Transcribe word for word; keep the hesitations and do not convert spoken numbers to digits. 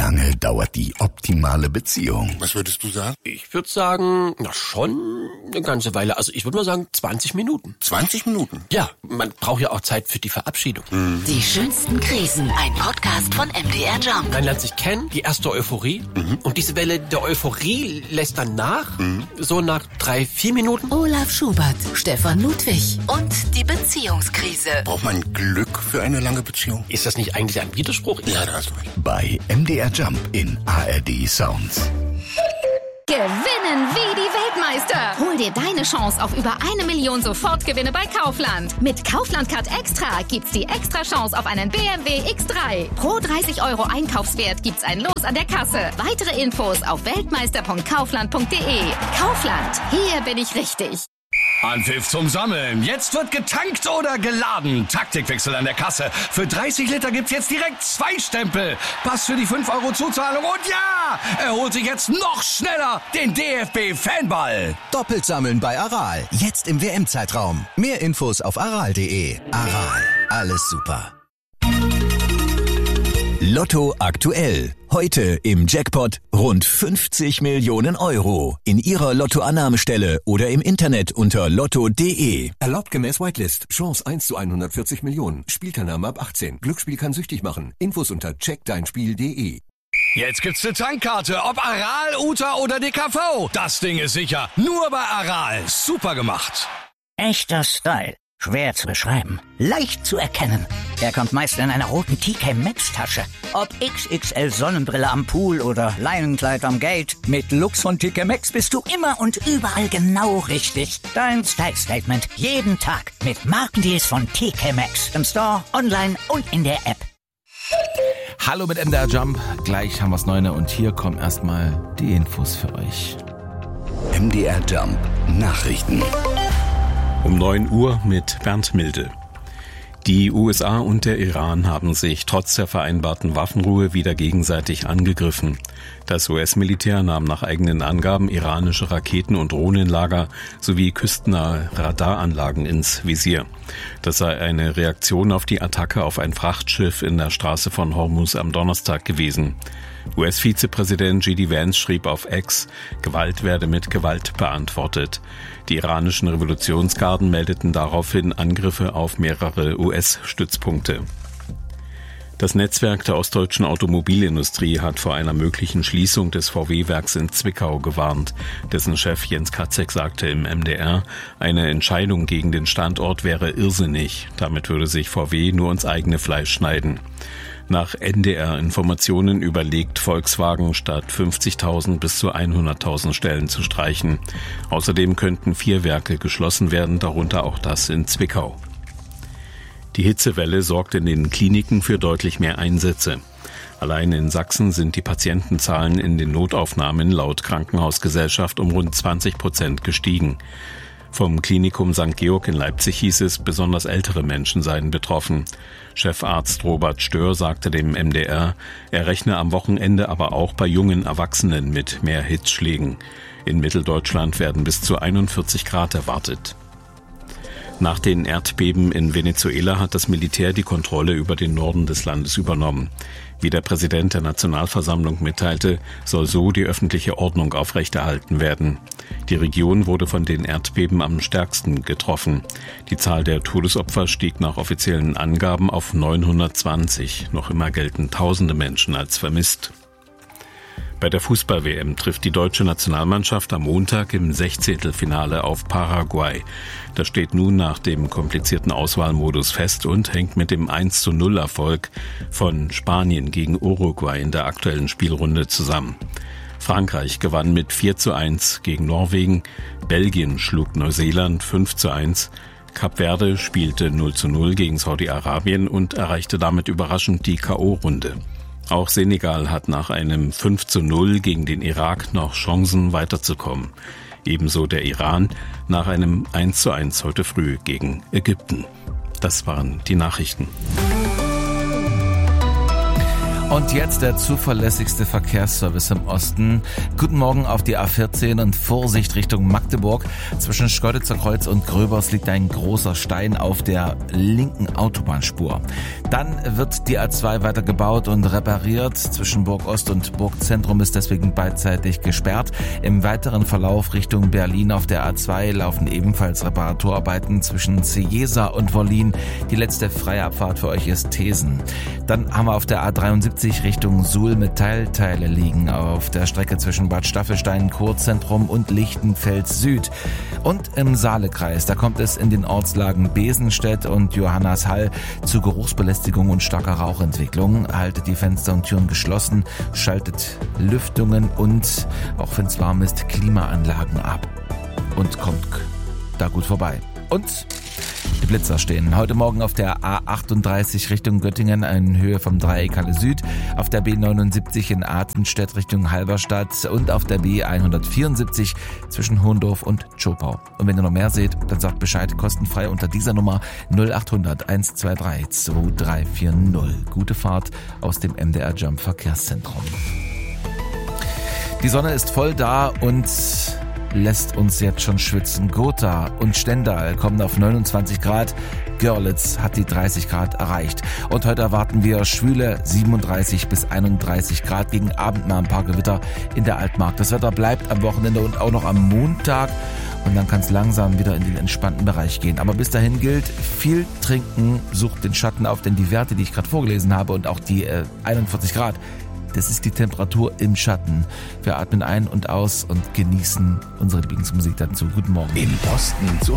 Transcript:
lange dauert die optimale Beziehung? Was würdest du sagen? Ich würde sagen, na schon eine ganze Weile. Also ich würde mal sagen zwanzig Minuten. zwanzig Minuten? Ja, man braucht ja auch Zeit für die Verabschiedung. Mhm. Die schönsten Krisen. Ein Podcast von M D R Jump. Man lernt sich kennen, die erste Euphorie. Mhm. Und diese Welle der Euphorie lässt dann nach, mhm. so nach drei, vier Minuten. Olaf Schubert, Stefan Ludwig und die Beziehungskrise. Braucht man Glück für eine lange Beziehung? Ist das nicht eigentlich ein Widerspruch? Ja, da hast du recht. Bei M D R Jump in A R D Sounds. Gewinnen wie die Weltmeister. Hol dir deine Chance auf über eine Million Sofortgewinne bei Kaufland. Mit Kaufland Card Extra gibt's die extra Chance auf einen B M W X drei. Pro dreißig Euro Einkaufswert gibt's ein Los an der Kasse. Weitere Infos auf weltmeister punkt kaufland punkt de. Kaufland, hier bin ich richtig. Anpfiff zum Sammeln. Jetzt wird getankt oder geladen. Taktikwechsel an der Kasse. Für dreißig Liter gibt's jetzt direkt zwei Stempel. Pass für die fünf Euro Zuzahlung und ja, er holt sich jetzt noch schneller den D F B-Fanball. Doppelt sammeln bei Aral. Jetzt im W M-Zeitraum. Mehr Infos auf aral punkt de. Aral. Alles super. Lotto aktuell. Heute im Jackpot rund fünfzig Millionen Euro. In Ihrer Lottoannahmestelle oder im Internet unter lotto punkt de. Erlaubt gemäß Whitelist. Chance eins zu hundertvierzig Millionen. Spielteilnahme ab achtzehn. Glücksspiel kann süchtig machen. Infos unter check dein spiel punkt de. Jetzt gibt's eine Tankkarte. Ob Aral, U T A oder D K V. Das Ding ist sicher. Nur bei Aral. Super gemacht. Echter Style. Schwer zu beschreiben, leicht zu erkennen. Er kommt meist in einer roten T K Maxx Tasche. Ob X X L Sonnenbrille am Pool oder Leinenkleid am Gate. Mit Lux von T K Maxx bist du immer und überall genau richtig. Dein Style-Statement jeden Tag mit Markendeals von T K Maxx. Im Store, online und in der App. Hallo mit M D R Jump. Gleich haben wir's Neune und hier kommen erstmal die Infos für euch. M D R Jump Nachrichten. Um neun Uhr mit Bernd Milde. Die U S A und der Iran haben sich trotz der vereinbarten Waffenruhe wieder gegenseitig angegriffen. Das U S-Militär nahm nach eigenen Angaben iranische Raketen- und Drohnenlager sowie küstennahe Radaranlagen ins Visier. Das sei eine Reaktion auf die Attacke auf ein Frachtschiff in der Straße von Hormuz am Donnerstag gewesen. U S-Vizepräsident J D Vance schrieb auf X, Gewalt werde mit Gewalt beantwortet. Die iranischen Revolutionsgarden meldeten daraufhin Angriffe auf mehrere U S-Stützpunkte. Das Netzwerk der ostdeutschen Automobilindustrie hat vor einer möglichen Schließung des V W-Werks in Zwickau gewarnt. Dessen Chef Jens Katzek sagte im M D R, eine Entscheidung gegen den Standort wäre irrsinnig. Damit würde sich V W nur ins eigene Fleisch schneiden. Nach N D R-Informationen überlegt Volkswagen, statt fünfzigtausend bis zu hunderttausend Stellen zu streichen. Außerdem könnten vier Werke geschlossen werden, darunter auch das in Zwickau. Die Hitzewelle sorgt in den Kliniken für deutlich mehr Einsätze. Allein in Sachsen sind die Patientenzahlen in den Notaufnahmen laut Krankenhausgesellschaft um rund zwanzig Prozent gestiegen. Vom Klinikum Sankt Georg in Leipzig hieß es, besonders ältere Menschen seien betroffen. Chefarzt Robert Stör sagte dem M D R, er rechne am Wochenende aber auch bei jungen Erwachsenen mit mehr Hitzschlägen. In Mitteldeutschland werden bis zu einundvierzig Grad erwartet. Nach den Erdbeben in Venezuela hat das Militär die Kontrolle über den Norden des Landes übernommen. Wie der Präsident der Nationalversammlung mitteilte, soll so die öffentliche Ordnung aufrechterhalten werden. Die Region wurde von den Erdbeben am stärksten getroffen. Die Zahl der Todesopfer stieg nach offiziellen Angaben auf neunhundertzwanzig. Noch immer gelten tausende Menschen als vermisst. Bei der Fußball-W M trifft die deutsche Nationalmannschaft am Montag im Sechzehntelfinale auf Paraguay. Das steht nun nach dem komplizierten Auswahlmodus fest und hängt mit dem eins zu null Erfolg von Spanien gegen Uruguay in der aktuellen Spielrunde zusammen. Frankreich gewann mit vier zu eins gegen Norwegen, Belgien schlug Neuseeland fünf zu eins, Kap Verde spielte null zu null gegen Saudi-Arabien und erreichte damit überraschend die K O-Runde. Auch Senegal hat nach einem fünf zu null gegen den Irak noch Chancen weiterzukommen. Ebenso der Iran nach einem eins zu eins heute früh gegen Ägypten. Das waren die Nachrichten. Und jetzt der zuverlässigste Verkehrsservice im Osten. Guten Morgen auf die A vierzehn und Vorsicht Richtung Magdeburg. Zwischen Schkeuditzer Kreuz und Gröbers liegt ein großer Stein auf der linken Autobahnspur. Dann wird die A zwei weiter gebaut und repariert. Zwischen Burg Ost und Burg Zentrum ist deswegen beidseitig gesperrt. Im weiteren Verlauf Richtung Berlin auf der A zwei laufen ebenfalls Reparaturarbeiten zwischen Cieza und Wollin. Die letzte freie Abfahrt für euch ist Thesen. Dann haben wir auf der A dreiundsiebzig Richtung Suhl Metallteile liegen auf der Strecke zwischen Bad Staffelstein, Kurzentrum und Lichtenfeld Süd. Und im Saalekreis, da kommt es in den Ortslagen Besenstedt und Johannashall zu Geruchsbelästigung und starker Rauchentwicklung. Haltet die Fenster und Türen geschlossen, schaltet Lüftungen und, auch wenn es warm ist, Klimaanlagen ab. Und kommt da gut vorbei. Und die Blitzer stehen heute Morgen auf der A achtunddreißig Richtung Göttingen in Höhe vom Dreieck Halle Süd, auf der B neunundsiebzig in Artenstedt Richtung Halberstadt und auf der B hundertvierundsiebzig zwischen Hohendorf und Zschopau. Und wenn ihr noch mehr seht, dann sagt Bescheid, kostenfrei unter dieser Nummer null achthundert eins zwei drei zwei drei vier null. Gute Fahrt aus dem M D R Jump Verkehrszentrum. Die Sonne ist voll da und lässt uns jetzt schon schwitzen. Gotha und Stendal kommen auf neunundzwanzig Grad. Görlitz hat die dreißig Grad erreicht. Und heute erwarten wir schwüle siebenunddreißig bis einunddreißig Grad, gegen Abend mal ein paar Gewitter in der Altmark. Das Wetter bleibt am Wochenende und auch noch am Montag. Und dann kann es langsam wieder in den entspannten Bereich gehen. Aber bis dahin gilt, viel trinken, sucht den Schatten auf, denn die Werte, die ich gerade vorgelesen habe und auch die äh, einundvierzig Grad, das ist die Temperatur im Schatten. Wir atmen ein und aus und genießen unsere Lieblingsmusik dazu. Guten Morgen. Im Osten zu